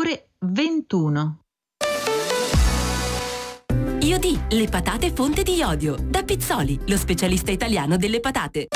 ore 21. Iodì, le patate fonte di iodio. Da Pizzoli, lo specialista italiano delle patate.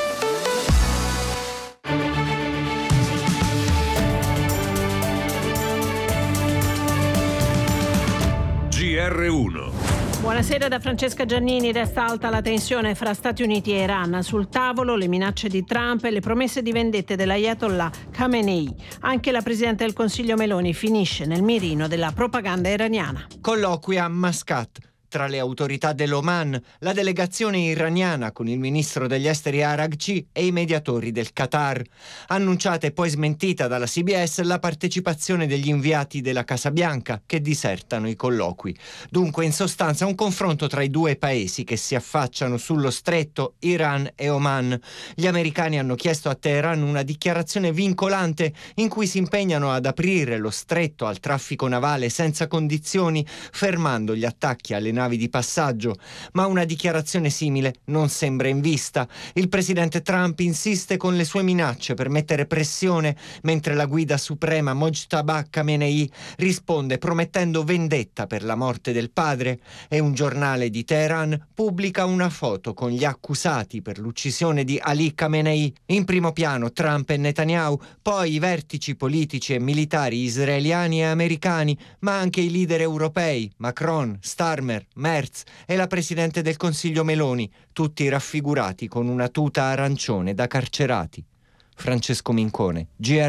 GR1. Buonasera da Francesca Giannini. Resta alta la tensione fra Stati Uniti e Iran. Sul tavolo le minacce di Trump e le promesse di vendette dell'Ayatollah Khamenei. Anche la Presidente del Consiglio Meloni finisce nel mirino della propaganda iraniana. Colloqui a Mascat tra le autorità dell'Oman, la delegazione iraniana con il ministro degli esteri Araghchi e i mediatori del Qatar. Annunciata e poi smentita dalla CBS la partecipazione degli inviati della Casa Bianca che disertano i colloqui. Dunque, in sostanza, un confronto tra i due paesi che si affacciano sullo stretto, Iran e Oman. Gli americani hanno chiesto a Teheran una dichiarazione vincolante in cui si impegnano ad aprire lo stretto al traffico navale senza condizioni, fermando gli attacchi alle navi di passaggio, ma una dichiarazione simile non sembra in vista. Il presidente Trump insiste con le sue minacce per mettere pressione, mentre la guida suprema Mojtaba Khamenei risponde promettendo vendetta per la morte del padre, e un giornale di Teheran pubblica una foto con gli accusati per l'uccisione di Ali Khamenei. In primo piano Trump e Netanyahu, poi i vertici politici e militari israeliani e americani, ma anche i leader europei, Macron, Starmer, Merz e la Presidente del Consiglio Meloni, tutti raffigurati con una tuta arancione da carcerati. Francesco Mincone,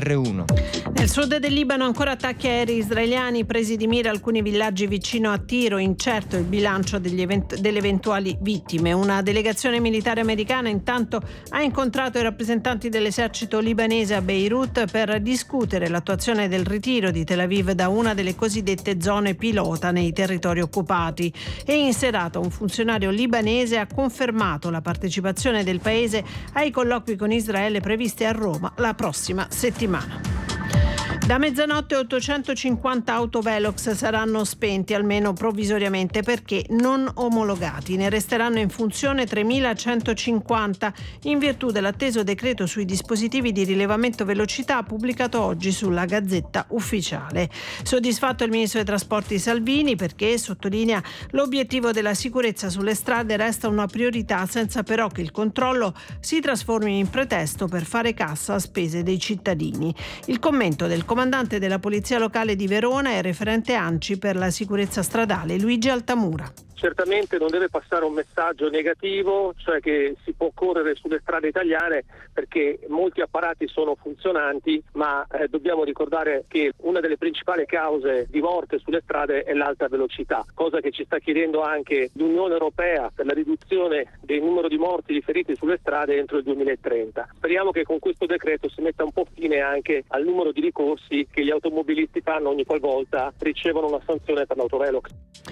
GR1. Nel sud del Libano ancora attacchi aerei israeliani, presi di mira alcuni villaggi vicino a Tiro, incerto il bilancio delle eventuali vittime. Una delegazione militare americana intanto ha incontrato i rappresentanti dell'esercito libanese a Beirut per discutere l'attuazione del ritiro di Tel Aviv da una delle cosiddette zone pilota nei territori occupati, e in serata un funzionario libanese ha confermato la partecipazione del paese ai colloqui con Israele previsti a Roma la prossima settimana. Da mezzanotte 850 autovelox saranno spenti, almeno provvisoriamente, perché non omologati. Ne resteranno in funzione 3.150 in virtù dell'atteso decreto sui dispositivi di rilevamento velocità pubblicato oggi sulla Gazzetta Ufficiale. Soddisfatto il ministro dei Trasporti Salvini perché, sottolinea, l'obiettivo della sicurezza sulle strade resta una priorità, senza però che il controllo si trasformi in pretesto per fare cassa a spese dei cittadini. Il commento del comandante della Polizia Locale di Verona e referente ANCI per la sicurezza stradale, Luigi Altamura. Certamente non deve passare un messaggio negativo, cioè che si può correre sulle strade italiane perché molti apparati sono funzionanti, ma dobbiamo ricordare che una delle principali cause di morte sulle strade è l'alta velocità, cosa che ci sta chiedendo anche l'Unione Europea per la riduzione del numero di morti e di feriti sulle strade entro il 2030. Speriamo che con questo decreto si metta un po' fine anche al numero di ricorsi che gli automobilisti fanno ogni qualvolta ricevono una sanzione per l'autovelox.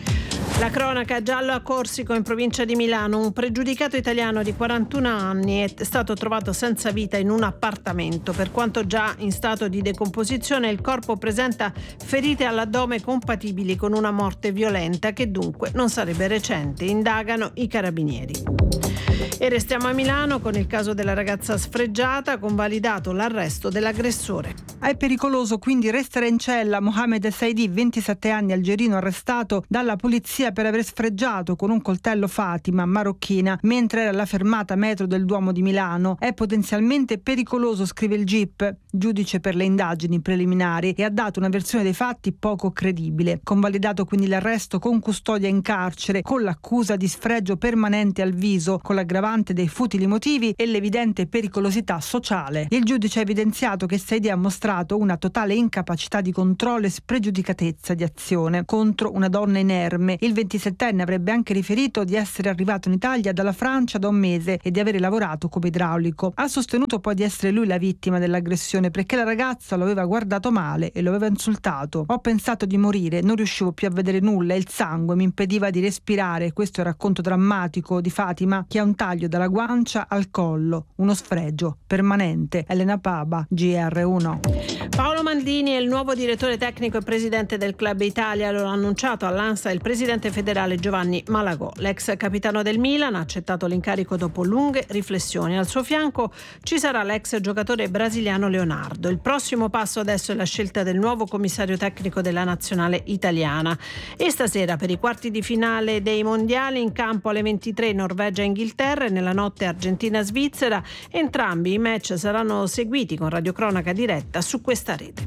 La cronaca, giallo a Corsico in provincia di Milano. Un pregiudicato italiano di 41 anni è stato trovato senza vita in un appartamento. Per quanto già in stato di decomposizione, il corpo presenta ferite all'addome compatibili con una morte violenta che dunque non sarebbe recente. Indagano i carabinieri. E restiamo a Milano con il caso della ragazza sfregiata, convalidato l'arresto dell'aggressore. È pericoloso quindi restare in cella Mohamed Saidi, 27 anni, algerino, arrestato dalla polizia per aver sfregiato con un coltello Fatima, marocchina, mentre era alla fermata metro del Duomo di Milano. È potenzialmente pericoloso, scrive il GIP, giudice per le indagini preliminari, e ha dato una versione dei fatti poco credibile. Convalidato quindi l'arresto con custodia in carcere, con l'accusa di sfregio permanente al viso, con l'aggravante dei futili motivi e l'evidente pericolosità sociale. Il giudice ha evidenziato che Saidi ha mostrato una totale incapacità di controllo e spregiudicatezza di azione contro una donna inerme. Il 27enne avrebbe anche riferito di essere arrivato in Italia dalla Francia da un mese e di avere lavorato come idraulico. Ha sostenuto poi di essere lui la vittima dell'aggressione perché la ragazza lo aveva guardato male e lo aveva insultato. Ho pensato di morire, non riuscivo più a vedere nulla e il sangue mi impediva di respirare. Questo è il racconto drammatico di Fatima, che ha un taglio dalla guancia al collo, uno sfregio permanente. Elena Paba, GR1. Paolo Maldini è il nuovo direttore tecnico e presidente del Club Italia, lo ha annunciato all'ANSA il presidente federale Giovanni Malagò. L'ex capitano del Milan ha accettato l'incarico dopo lunghe riflessioni. Al suo fianco ci sarà l'ex giocatore brasiliano Leonardo. Il prossimo passo adesso è la scelta del nuovo commissario tecnico della nazionale italiana. E stasera per i quarti di finale dei mondiali in campo alle 23 Norvegia e Inghilterra e nella notte Argentina-Svizzera. Entrambi i match saranno seguiti con radiocronaca diretta su questa rete.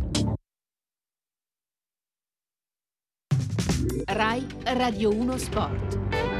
Rai Radio 1 Sport.